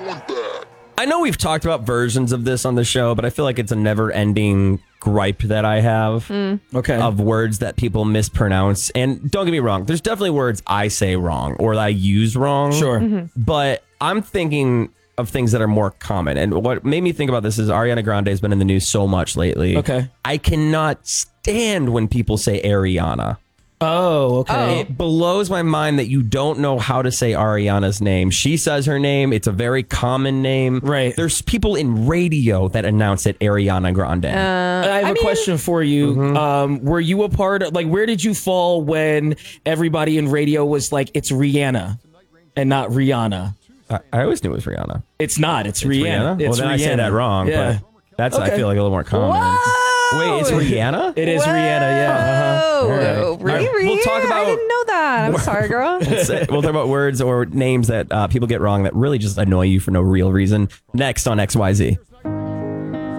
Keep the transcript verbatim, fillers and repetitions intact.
I know we've talked about versions of this on the show, but I feel like it's a never-ending gripe that I have Mm. okay. of words that people mispronounce. And don't get me wrong, there's definitely words I say wrong or that I use wrong. Sure. Mm-hmm. But I'm thinking of things that are more common. And what made me think about this is Ariana Grande has been in the news so much lately. Okay. I cannot stand when people say Ariana. Oh, okay. It blows my mind that you don't know how to say Ariana's name. She says her name. It's a very common name. Right. There's people in radio that announce it Ariana Grande. Uh, I have I a mean- question for you. Mm-hmm. Um, were you a part of, like, where did you fall when everybody in radio was like, it's Rihanna and not Rihanna? I, I always knew it was Rihanna. It's not. It's, It's Rihanna. Well, It's then I say Rihanna. that wrong. Yeah. But that's, I Okay. feel like, a little more common. Whoa! Wait, it's Rihanna? It is Whoa! Rihanna, yeah. Uh-huh. Oh, All right. really? All right. We'll talk about- I didn't know that. I'm sorry, girl. Let's say- we'll talk about words or names that uh, people get wrong that really just annoy you for no real reason. Next on X Y Z.